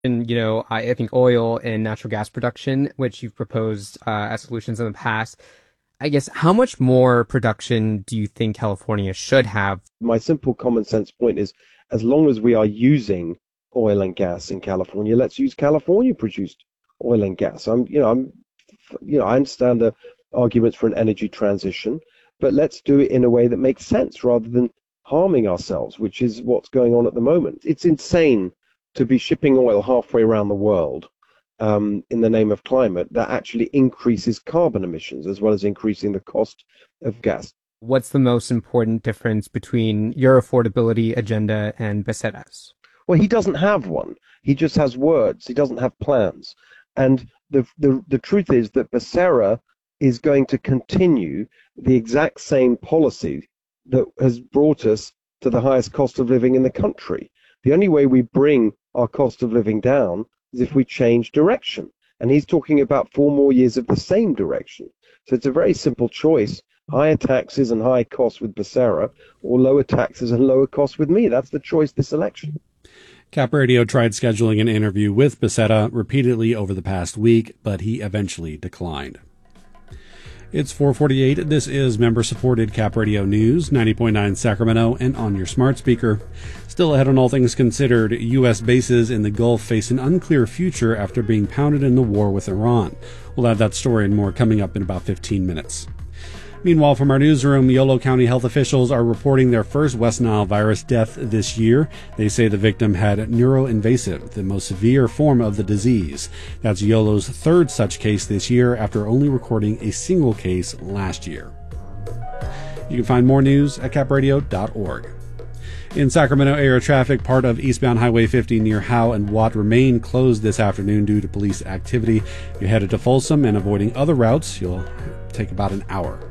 And, I think oil and natural gas production, which you've proposed as solutions in the past. I guess, how much more production do you think California should have? My simple common sense point is as long as we are using oil and gas in California, let's use California produced oil and gas. I understand the arguments for an energy transition, but let's do it in a way that makes sense rather than harming ourselves, which is what's going on at the moment. It's insane to be shipping oil halfway around the world in the name of climate that actually increases carbon emissions as well as increasing the cost of gas. What's the most important difference between your affordability agenda and Becerra's? Well, he doesn't have one. He just has words. He doesn't have plans. And the truth is that Becerra is going to continue the exact same policy that has brought us to the highest cost of living in the country. The only way we bring our cost of living down is if we change direction. And he's talking about 4 more years of the same direction. So it's a very simple choice. Higher taxes and high costs with Becerra, or lower taxes and lower costs with me. That's the choice this election. Cap Radio tried scheduling an interview with Becerra repeatedly over the past week, but he eventually declined. It's 4:48. This is member-supported Cap Radio News, 90.9 Sacramento, and on your smart speaker. Still ahead on All Things Considered, U.S. bases in the Gulf face an unclear future after being pounded in the war with Iran. We'll have that story and more coming up in about 15 minutes. Meanwhile, from our newsroom, Yolo County health officials are reporting their first West Nile virus death this year. They say the victim had neuroinvasive, the most severe form of the disease. That's Yolo's third such case this year after only recording a single case last year. You can find more news at capradio.org. In Sacramento area traffic, part of eastbound Highway 50 near Howe and Watt remain closed this afternoon due to police activity. If you're headed to Folsom and avoiding other routes, you'll take about an hour.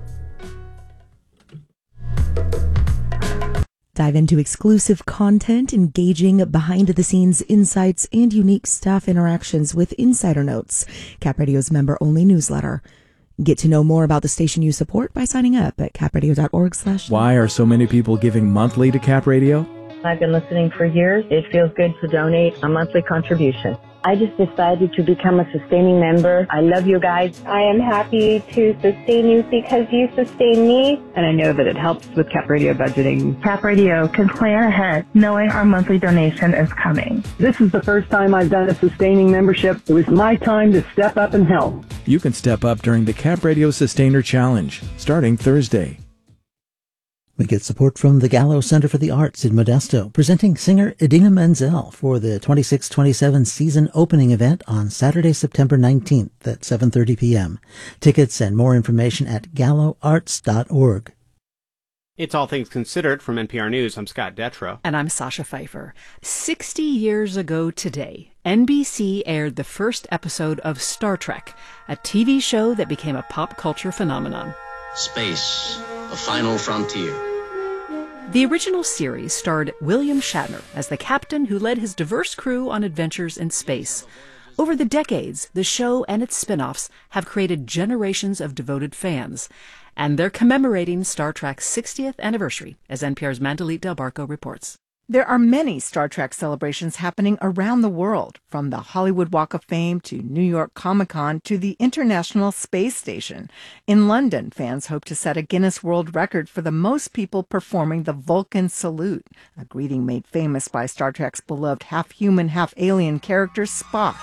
Dive into exclusive content, engaging behind-the-scenes insights, and unique staff interactions with Insider Notes, Cap Radio's member-only newsletter. Get to know more about the station you support by signing up at capradio.org/. Why are so many people giving monthly to Cap Radio? I've been listening for years. It feels good to donate a monthly contribution. I just decided to become a sustaining member. I love you guys. I am happy to sustain you because you sustain me. And I know that it helps with Cap Radio budgeting. Cap Radio can plan ahead, knowing our monthly donation is coming. This is the first time I've done a sustaining membership. It was my time to step up and help. You can step up during the Cap Radio Sustainer Challenge, starting Thursday. We get support from the Gallo Center for the Arts in Modesto, presenting singer Idina Menzel for the 26-27 season opening event on Saturday, September 19th at 7:30 p.m. Tickets and more information at galloarts.org. It's All Things Considered from NPR News. I'm Scott Detrow. And I'm Sasha Pfeiffer. 60 years ago today, NBC aired the first episode of Star Trek, a TV show that became a pop culture phenomenon. Space, the final frontier. The original series starred William Shatner as the captain who led his diverse crew on adventures in space. Over the decades, the show and its spin-offs have created generations of devoted fans, and they're commemorating Star Trek's 60th anniversary, as NPR's Mandalit Del Barco reports. There are many Star Trek celebrations happening around the world, from the Hollywood Walk of Fame to New York Comic-Con to the International Space Station. In London, fans hope to set a Guinness World Record for the most people performing the Vulcan Salute, a greeting made famous by Star Trek's beloved half-human, half-alien character Spock.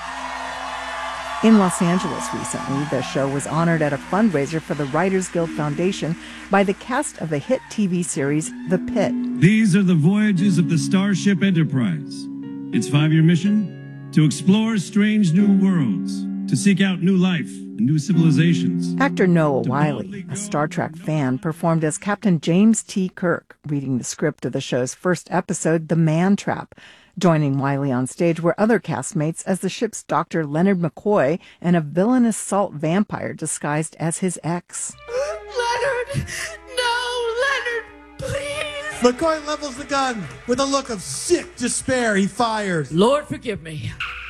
In Los Angeles recently, the show was honored at a fundraiser for the Writers Guild Foundation by the cast of the hit TV series The Pit. These are the voyages of the Starship Enterprise. Its 5-year mission? To explore strange new worlds, to seek out new life and new civilizations. Actor Noah Wyle, a Star Trek fan, performed as Captain James T. Kirk, reading the script of the show's first episode, The Man Trap. Joining Wiley on stage were other castmates as the ship's Dr. Leonard McCoy and a villainous salt vampire disguised as his ex. Leonard! No, Leonard, please! McCoy levels the gun. With a look of sick despair, he fires. Lord, forgive me.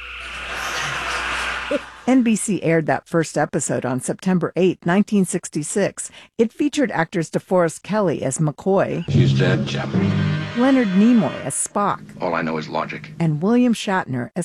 NBC aired that first episode on September 8, 1966. It featured actors DeForest Kelley as McCoy. She's dead, Chapman. Leonard Nimoy as Spock, All I know is logic. and William Shatner as